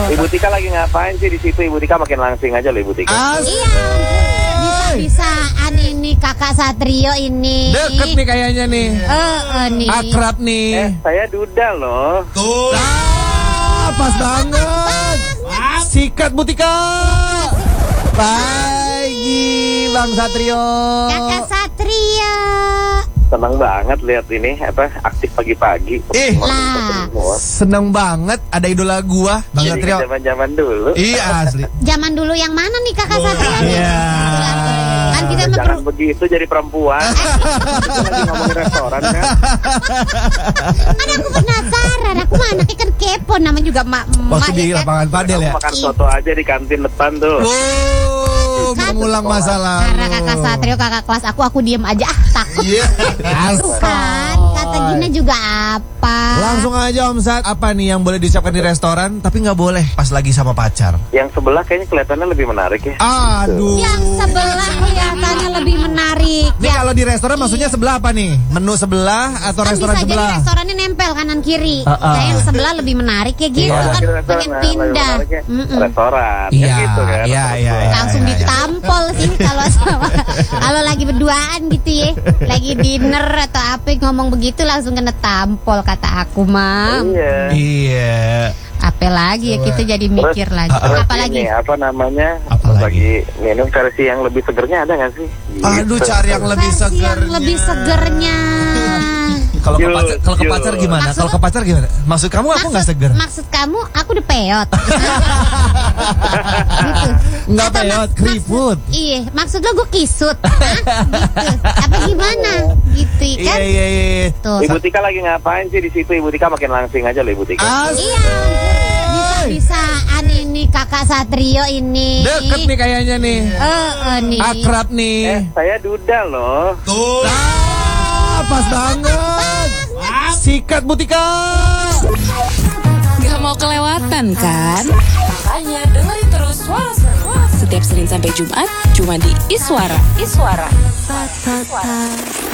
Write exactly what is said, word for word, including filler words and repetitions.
Ibu Tika lagi ngapain sih di situ? Ibu Tika makin langsing aja loh Ibu Tika. Iya, bisa-bisaan ini kakak Satrio ini. Deket nih kayaknya nih. Eh, eh, nih. Akrab nih. Eh, saya Duda loh. Tuh. Ah, pas banget. Sikat Bu Tika. Pagi Bang Satrio. Kakak Satrio. Senang banget lihat ini apa aktif pagi-pagi. Ih, lah. seneng banget ada idola gua Bang Jadi Satrio. zaman-zaman dulu. Iya asli. Zaman dulu yang mana nih kakak Satrio? Iya. Kan kita mah Jangan per- begitu jadi perempuan. Kita lagi ngomongin restoran kan. kan aku penasaran, aku mah anaknya kan kepo, namanya juga mak Waktu mak di ya kan. lapangan padel Kamu ya. makan soto aja di kantin depan tuh. Wow, mengulang masa lalu. Karena kakak Satrio kakak kelas aku, aku diem aja ah takut. Iya. Tuh kan kata Gina juga apa? Langsung aja Om Sat, apa nih yang boleh disiapkan di restoran tapi nggak boleh pas lagi sama pacar? Yang sebelah kayaknya kelihatannya lebih menarik ya. Aduh. Yang sebelah kelihatannya lebih menarik. Ini Ya, kalau di restoran maksudnya sebelah apa nih? Menu sebelah atau kan restoran bisa sebelah? jadi restorannya nempel kanan kiri. Uh, uh. Nah, yang sebelah lebih menarik ya gitu Iya, kan, di restoran, pengen nah, lebih pindah. menariknya Mm-mm. Restoran. Iya, Kan gitu kan. iya, iya, iya. Langsung ditampol sih kalau sama kalau lagi berduaan gitu ya, lagi dinner atau apa ngomong begitu langsung kena tampol kata aku mam. Iya. Iya. Apa lagi ya kita jadi mikir lagi. Terus Apa lagi? ini, apa namanya? Apa lagi? minum versi yang lebih segernya ada nggak sih? Aduh, Gitu. cari yang lebih Versi seger. yang lebih segernya. Kalau ke Yul, pacar, kalau ke yul. pacar gimana? Maksud- Kalau ke pacar gimana? Maksud kamu aku nggak seger? Maksud kamu aku udah peot. gitu. Nggak Atau peot, mak- keriput. maksud- Iya, maksud lo gue kisut. Hah? Gitu. Apa gimana? Gitu kan? Iya, iya, iya. Tuh. Ibu Tika lagi ngapain sih di situ? Ibu Tika makin langsing aja loh Ibu Tika. Asli. Iya, bisa-bisaan ini kakak Satrio ini. Deket nih kayaknya nih. Eh, eh, nih. Akrab Eh, nih. saya Duda loh. Tuh. Ah, pas banget. Sikat Bu Tika. Gak mau kelewatan kan? Makanya dengerin terus Suara Seru setiap Senin sampai Jumat cuma di Iswara. Iswara.